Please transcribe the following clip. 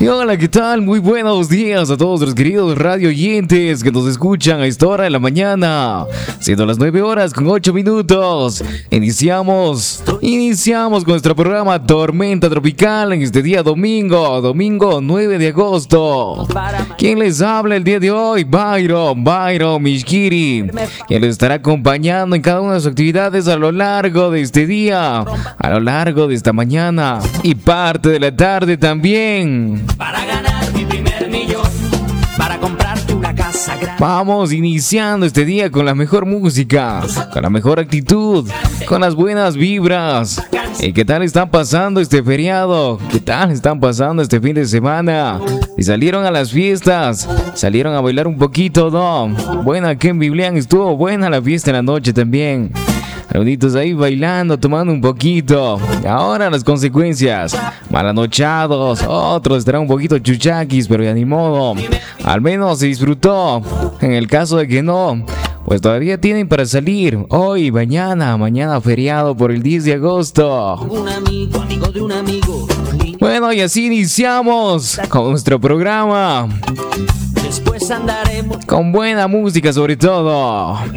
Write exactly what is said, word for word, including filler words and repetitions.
Y hola, ¿qué tal? Muy buenos días a todos los queridos radio oyentes que nos escuchan a esta hora de la mañana. Siendo las nueve horas con ocho minutos. Iniciamos, iniciamos con nuestro programa Tormenta Tropical en este día domingo, domingo nueve de agosto. ¿Quién les habla el día de hoy? Byron, Byron Mishkiri, quien les estará acompañando en cada una de sus actividades a lo largo de este día, a lo largo de esta mañana y parte de la tarde también. Para ganar mi primer millón, para comprarte una casa grande. Vamos iniciando este día con la mejor música, con la mejor actitud, con las buenas vibras. ¿Y qué tal están pasando este feriado? ¿Qué tal están pasando este fin de semana? Y salieron a las fiestas, salieron a bailar un poquito, ¿no? Buena que en Biblián estuvo buena la fiesta en la noche también. Saluditos ahí bailando, tomando un poquito. Y ahora las consecuencias. Malanochados, otros estarán un poquito chuchaquis, pero ya ni modo. Al menos se disfrutó. En el caso de que no, pues todavía tienen para salir. Hoy, mañana, mañana feriado por el diez de agosto. Un amigo, amigo de un amigo. Bueno, y así iniciamos con nuestro programa. Después andaremos Con buena música sobre todo.